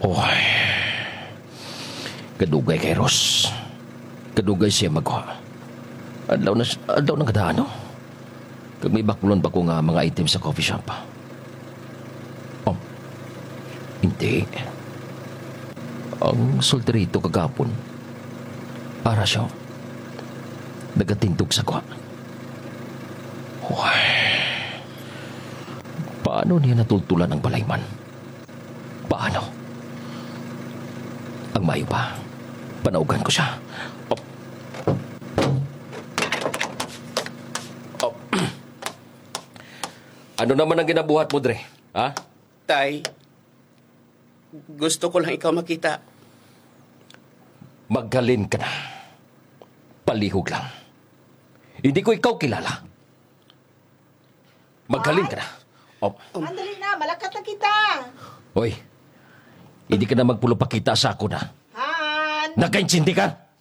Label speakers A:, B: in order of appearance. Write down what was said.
A: Oy, kadugay kay Ros. Kadugay siya magwa. Adlaw na kadaan, no? Kag may bakulon ba ko nga mga item sa coffee shop? Oh, hindi. Ang solterito kagapon. Para siya. Nagatindog sa kwa. Uy. Paano niya natultulan ang balayman? Paano? Ang mayo pa. Panaugan ko siya. Oh. Oh. Ano naman ang ginabuhat mo, Dre? Ha?
B: Tay, gusto ko lang ikaw makita.
A: Maghalin ka na. Palihog lang. Hindi ko ikaw kilala. Maghalin ka na. Oh.
C: Andali na, malakat na kita.
A: Hoy, hindi ka na magpulupakita sa ako na.
C: Han!
A: Nagkaintindi ka?